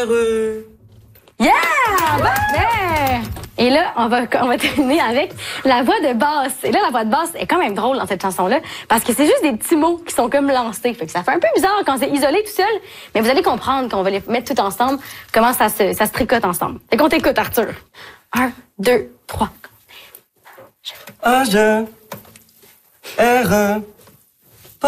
R. Yeah! Parfait! Et là, on va terminer avec la voix de basse. Et là, la voix de basse est quand même drôle dans cette chanson-là, parce que c'est juste des petits mots qui sont comme lancés. Fait que ça fait un peu bizarre quand c'est isolé tout seul, mais vous allez comprendre qu'on va les mettre tout ensemble, comment ça se tricote ensemble. Fait qu'on t'écoute, Arthur. 1, 2, 3. A, G, R,